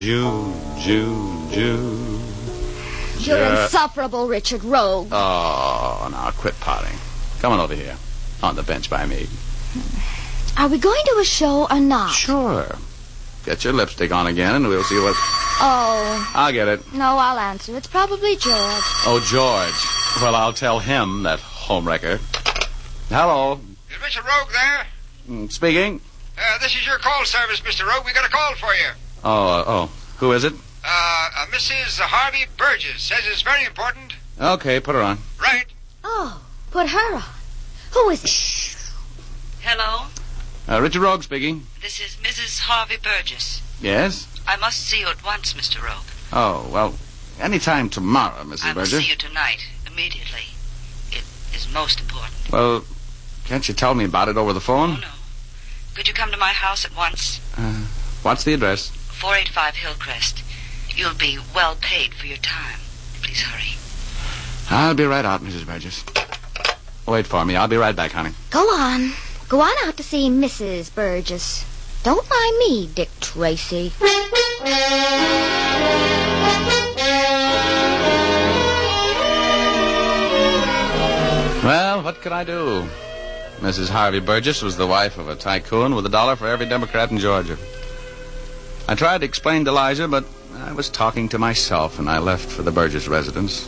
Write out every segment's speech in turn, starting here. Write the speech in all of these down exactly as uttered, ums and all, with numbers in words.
June, June, June. You're Ja- insufferable, Richard Rogue. Oh, now quit pouting. Come on over here. On the bench by me. Are we going to a show or not? Sure. Get your lipstick on again and we'll see what... Oh. I'll get it. No, I'll answer. It's probably George. Oh, George. Well, I'll tell him, that homewrecker. Hello. Is Mister Rogue there? Mm, Speaking. Uh, this is your call service, Mister Rogue. We got a call for you. Oh, uh, oh. Who is it? Uh, uh, Missus Harvey Burgess says it's very important. Okay, put her on. Right. Oh, put her on. Who is it? Shh. Hello? Uh, Richard Rogue speaking. This is Missus Harvey Burgess. Yes? I must see you at once, Mister Rogue. Oh, well, anytime tomorrow, Missus I Burgess. will see you tonight, immediately. It is most important. Well, can't you tell me about it over the phone? Oh, no. Could you come to my house at once? Uh, what's the address? four eighty-five Hillcrest. You'll be well paid for your time. Please hurry. I'll be right out, Missus Burgess. Wait for me. I'll be right back, honey. Go on. Go on out to see Missus Burgess. Don't mind me, Dick Tracy. Well, what could I do? Missus Harvey Burgess was the wife of a tycoon with a dollar for every Democrat in Georgia. I tried to explain to Liza, but I was talking to myself, and I left for the Burgess residence.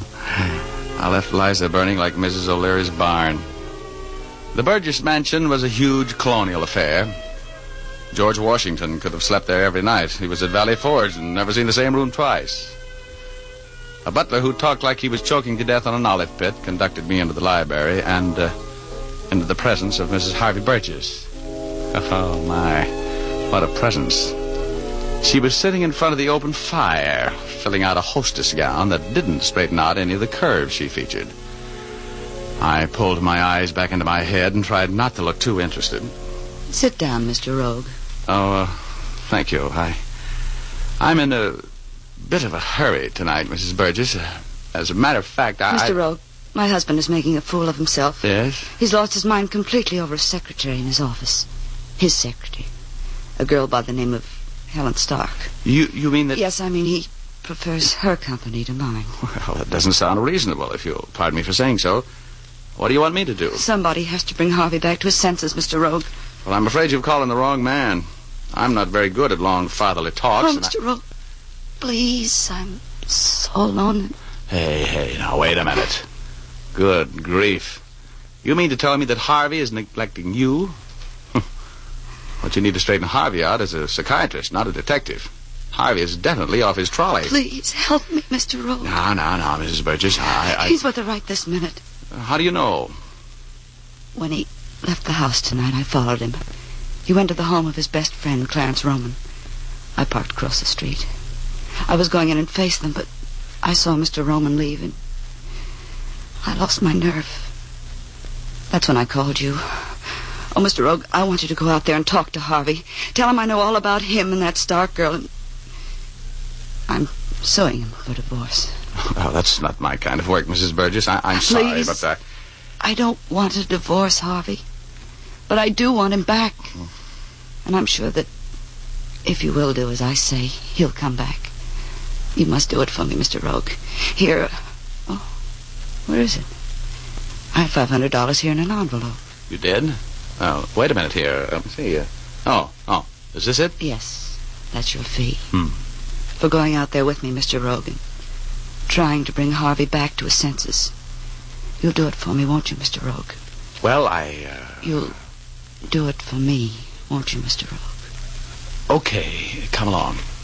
I left Liza burning like Missus O'Leary's barn. The Burgess mansion was a huge colonial affair. George Washington could have slept there every night. He was at Valley Forge and never seen the same room twice. A butler who talked like he was choking to death on an olive pit conducted me into the library and uh, into the presence of Missus Harvey Burgess. Oh, my. What a presence. She was sitting in front of the open fire, filling out a hostess gown that didn't straighten out any of the curves she featured. I pulled my eyes back into my head and tried not to look too interested. Sit down, Mister Rogue. Oh, uh, thank you. I, I'm in a bit of a hurry tonight, Missus Burgess. Uh, as a matter of fact, I... Mister Rogue, my husband is making a fool of himself. Yes? He's lost his mind completely over a secretary in his office. His secretary. A girl by the name of Helen Stark. You you mean that... Yes, I mean he prefers her company to mine. Well, that doesn't sound reasonable, if you'll pardon me for saying so. What do you want me to do? Somebody has to bring Harvey back to his senses, Mister Rogue. Well, I'm afraid you've called on the wrong man. I'm not very good at long fatherly talks. Oh, and Mister I... Rogue, please, I'm so alone. Hey, hey, now wait a minute. Good grief. You mean to tell me that Harvey is neglecting you? What you need to straighten Harvey out is a psychiatrist, not a detective. Harvey is definitely off his trolley. Please, help me, Mister Rogue. No, no, no, Missus Burgess. I, I... He's with her right this minute. How do you know? When he left the house tonight, I followed him. He went to the home of his best friend, Clarence Roman. I parked across the street. I was going in and face them, but I saw Mister Roman leave, and I lost my nerve. That's when I called you. Oh, Mister Rogue, I want you to go out there and talk to Harvey. Tell him I know all about him and that Stark girl, and I'm suing him for divorce. Well, that's not my kind of work, Missus Burgess. I, I'm sorry, Please. but... Uh... I don't want a divorce, Harvey. But I do want him back. Mm. And I'm sure that if you will do as I say, he'll come back. You must do it for me, Mister Rogue. Here... Oh, where is it? I have five hundred dollars here in an envelope. You did? Oh, wait a minute here. Let me see. Uh, oh, oh. Is this it? Yes. That's your fee. Hmm. For going out there with me, Mister Rogan. Trying to bring Harvey back to his senses. You'll do it for me, won't you, Mister Rogue? Well, I, uh... You'll do it for me, won't you, Mister Rogue? Okay. Come along.